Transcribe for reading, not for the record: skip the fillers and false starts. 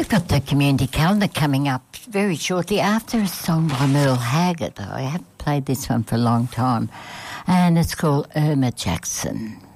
We've got the community calendar coming up very shortly after a song by Merle Haggard. I haven't played this one for a long time, and it's called Irma Jackson.